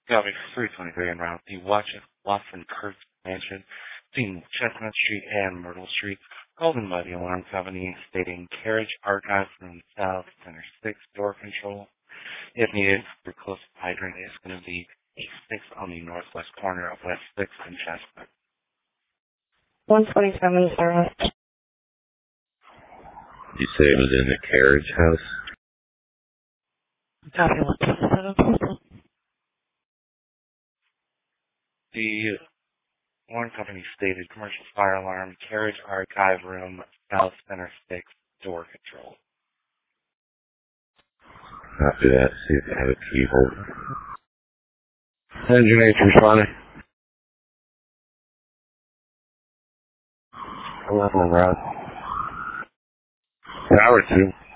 Copy 323 en route. The Watson Kurtz Mansion, between Chestnut Street and Myrtle Street, called in by the alarm company stating carriage archive from south, center 6, door control. If needed, your closest hydrant is going to be A6 on the northwest corner of West 6 and Chestnut. 127, sir. You say it was in the carriage house? Copy 127, The alarm company stated commercial fire alarm, carriage archive room, south, center 6, door control. After that, see if they have a key holder. Engine 8 responding. 11 route. Tower 2.